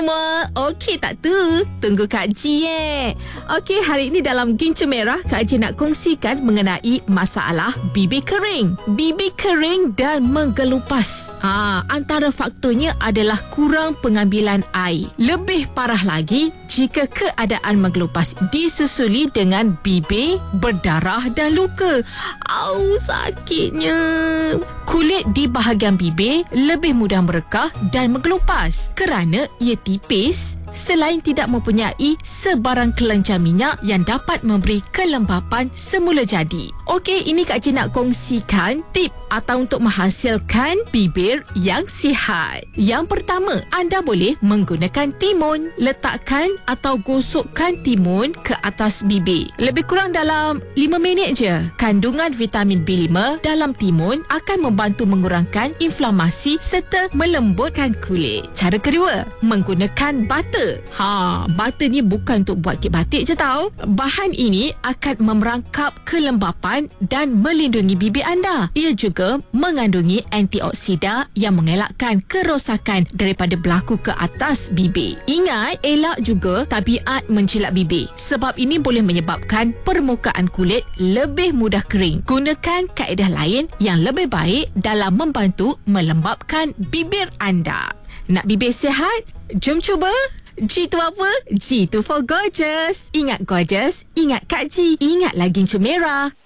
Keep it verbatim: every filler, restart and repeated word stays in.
semua, okey tak tu? Tunggu Kak Ji eh. Okey, hari ini dalam Gincu Merah, Kak Ji nak kongsikan mengenai masalah bibir kering. Bibir kering dan menggelupas. Ha, antara faktornya adalah kurang pengambilan air. Lebih parah lagi jika keadaan menggelupas disusuli dengan bibir berdarah dan luka. Au, sakitnya. Kulit di bahagian bibir lebih mudah merekah dan menggelupas kerana ia tipis. Selain tidak mempunyai sebarang kelenjar minyak yang dapat memberi kelembapan semula jadi. Okey, ini Kak Cik nak kongsikan tip atau untuk menghasilkan bibir yang sihat. Yang pertama, anda boleh menggunakan timun. Letakkan atau gosokkan timun ke atas bibir. Lebih kurang dalam lima minit je. Kandungan vitamin B lima dalam timun akan membantu mengurangkan inflamasi serta melembutkan kulit. Cara kedua, menggunakan butter. Ha, butter ni bukan untuk buat kek batik je tau. Bahan ini akan memerangkap kelembapan dan melindungi bibir anda. Ia juga mengandungi antioksida yang mengelakkan kerosakan daripada berlaku ke atas bibir. Ingat, elak juga tabiat mencilak bibir. Sebab ini boleh menyebabkan permukaan kulit lebih mudah kering. Gunakan kaedah lain yang lebih baik dalam membantu melembapkan bibir anda. Nak bibir sihat? Jom cuba. G tu apa? G tu for gorgeous. Ingat gorgeous, ingat Kak Ji, ingat lagi Gincu Merah.